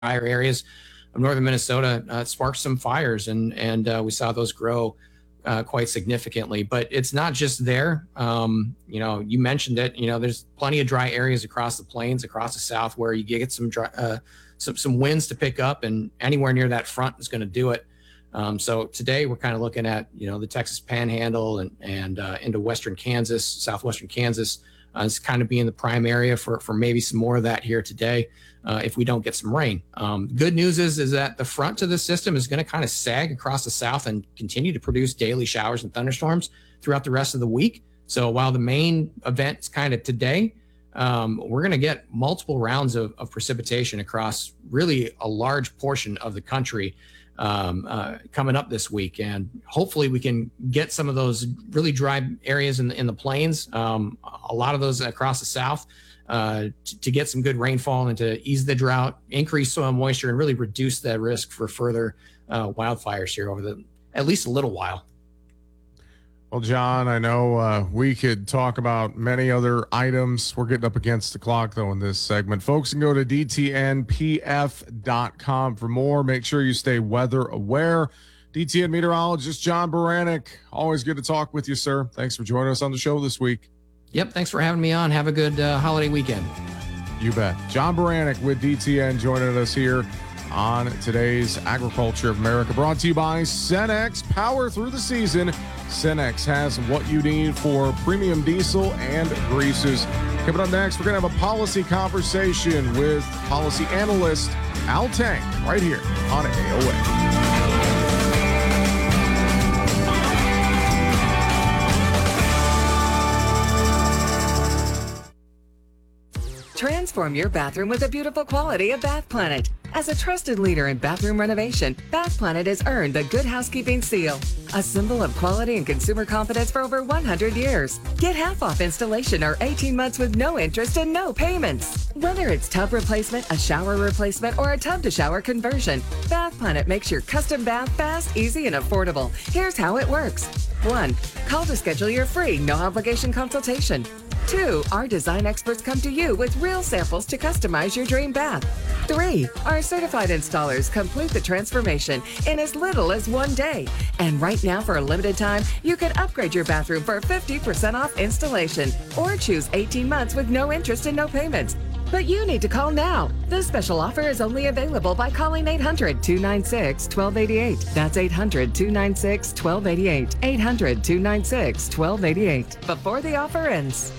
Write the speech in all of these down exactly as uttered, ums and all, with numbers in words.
drier areas of northern Minnesota uh, sparked some fires, and and uh, we saw those grow uh, quite significantly. But it's not just there. Um, you know, you mentioned it. You know, there's plenty of dry areas across the plains, across the South, where you get some dry, uh, some some winds to pick up, and anywhere near that front is going to do it. Um, so today we're kind of looking at, you know, the Texas Panhandle and and uh, into western Kansas, southwestern Kansas. Uh, it's kind of being the prime area for for maybe some more of that here today uh, if we don't get some rain. Um, good news is is that the front of the system is going to kind of sag across the South and continue to produce daily showers and thunderstorms throughout the rest of the week. So while the main event is kind of today, um, we're going to get multiple rounds of, of precipitation across really a large portion of the country um, uh, coming up this week. And hopefully we can get some of those really dry areas in the, in the plains, um, a lot of those across the South, uh, to, to get some good rainfall and to ease the drought, increase soil moisture, and really reduce that risk for further uh, wildfires here over the at least a little while. Well, John, I know uh, we could talk about many other items. We're getting up against the clock, though, in this segment. Folks can go to D T N P F dot com for more. Make sure you stay weather aware. D T N meteorologist John Baranek, always good to talk with you, sir. Thanks for joining us on the show this week. Yep, thanks for having me on. Have a good uh, holiday weekend. You bet. John Baranek with D T N joining us here on today's Agriculture of America, brought to you by Cenex. Power through the season. Cenex has what you need for premium diesel and greases. Coming up next, we're going to have a policy conversation with policy analyst Al Tang right here on A O A. Transform your bathroom with the beautiful quality of Bath Planet. As a trusted leader in bathroom renovation, Bath Planet has earned the Good Housekeeping seal, a symbol of quality and consumer confidence for over one hundred years. Get half off installation or eighteen months with no interest and no payments. Whether it's tub replacement, a shower replacement, or a tub to shower conversion, Bath Planet makes your custom bath fast, easy, and affordable. Here's how it works. One, call to schedule your free, no obligation consultation. Two, our design experts come to you with real samples to customize your dream bath. Three, our certified installers complete the transformation in as little as one day. And right now, for a limited time, you can upgrade your bathroom for fifty percent off installation or choose eighteen months with no interest and no payments. But you need to call now. This special offer is only available by calling eight hundred, two nine six, one two eight eight. That's eight hundred, two nine six, one two eight eight. eight hundred, two nine six, one two eight eight. Before the offer ends.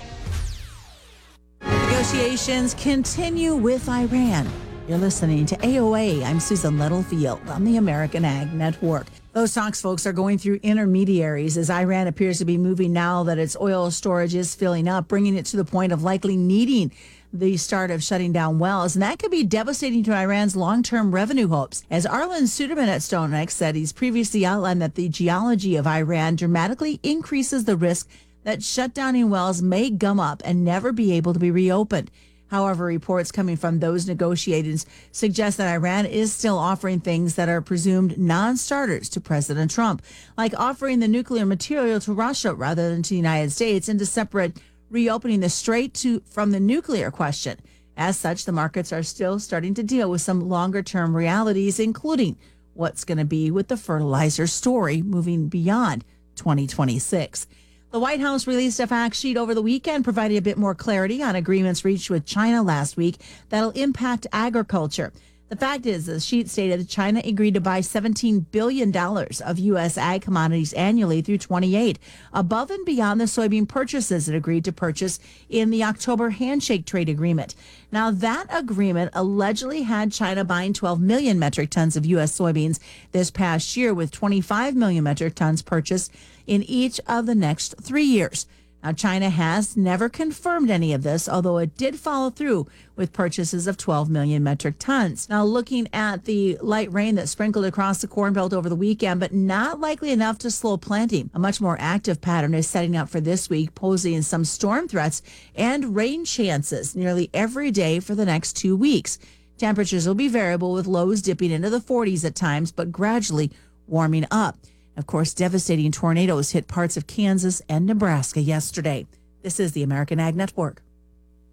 Negotiations continue with Iran. You're listening to A O A. I'm Susan Littlefield on the American Ag Network. Those talks, folks, are going through intermediaries as Iran appears to be moving now that its oil storage is filling up, bringing it to the point of likely needing the start of shutting down wells. And that could be devastating to Iran's long-term revenue hopes. As Arlen Suderman at StoneX said, he's previously outlined that the geology of Iran dramatically increases the risk that shutdowning wells may gum up and never be able to be reopened. However, reports coming from those negotiations suggest that Iran is still offering things that are presumed non-starters to President Trump, like offering the nuclear material to Russia rather than to the United States, and to separate reopening the strait to from the nuclear question. As such, the markets are still starting to deal with some longer-term realities, including what's going to be with the fertilizer story moving beyond twenty twenty-six. The White House released a fact sheet over the weekend, providing a bit more clarity on agreements reached with China last week that'll impact agriculture. The fact is, the sheet stated that China agreed to buy seventeen billion dollars of U S ag commodities annually through twenty-eight, above and beyond the soybean purchases it agreed to purchase in the October handshake trade agreement. Now, that agreement allegedly had China buying twelve million metric tons of U S soybeans this past year, with twenty-five million metric tons purchased in each of the next three years. Now, China has never confirmed any of this, although it did follow through with purchases of twelve million metric tons. Now, looking at the light rain that sprinkled across the Corn Belt over the weekend, but not likely enough to slow planting. A much more active pattern is setting up for this week, posing some storm threats and rain chances nearly every day for the next two weeks. Temperatures will be variable, with lows dipping into the forties at times, but gradually warming up. Of course, devastating tornadoes hit parts of Kansas and Nebraska yesterday. This is the American Ag Network.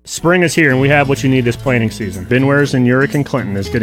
Spring is here, and we have what you need this planting season. Binwares in Urick and Clinton is getting